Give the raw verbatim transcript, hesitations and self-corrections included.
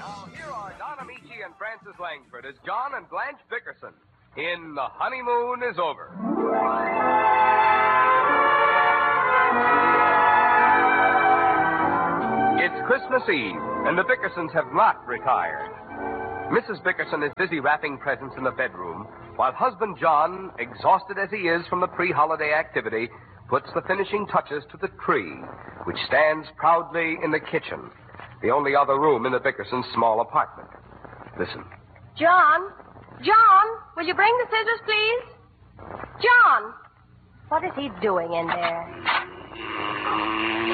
Now, here are Don Amici and Francis Langford as John and Blanche Bickerson in The Honeymoon is Over. It's Christmas Eve, and the Bickersons have not retired. Missus Bickerson is busy wrapping presents in the bedroom, while husband John, exhausted as he is from the pre-holiday activity, puts the finishing touches to the tree, which stands proudly in the kitchen, the only other room in the Bickersons' small apartment. Listen. John? John, will you bring the scissors, please? John! What is he doing in there?